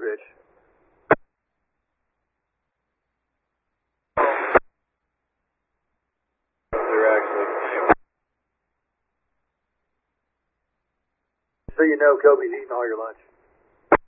Rich. They're actually. So you know Kobe's eating all your lunch.